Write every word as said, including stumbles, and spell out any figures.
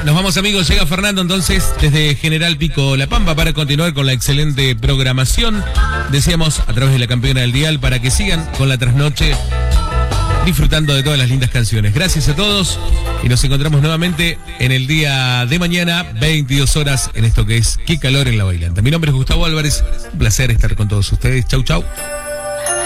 Nos vamos, amigos. Llega Fernando entonces desde General Pico La Pampa para continuar con la excelente programación. Decíamos a través de la campeona del dial para que sigan con la trasnoche disfrutando de todas las lindas canciones. Gracias a todos y nos encontramos nuevamente en el día de mañana, veintidós horas, en esto que es Qué Calor en la Bailanta. Mi nombre es Gustavo Álvarez. Un placer estar con todos ustedes. Chau, chau.